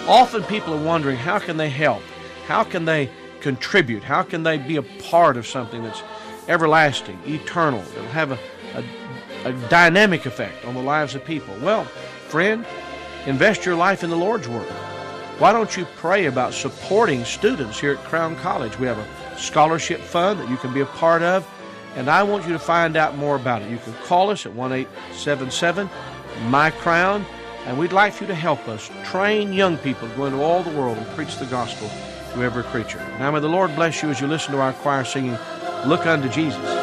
Often people are wondering, how can they help? How can they contribute? How can they be a part of something that's everlasting, eternal, that'll have a dynamic effect on the lives of people? Well, friend, invest your life in the Lord's Word. Why don't you pray about supporting students here at Crown College? We have a scholarship fund that you can be a part of, and I want you to find out more about it. You can call us at 1-877-MY-CROWN, and we'd like for you to help us train young people to go into all the world and preach the gospel to every creature. Now may the Lord bless you as you listen to our choir singing, Look Unto Jesus.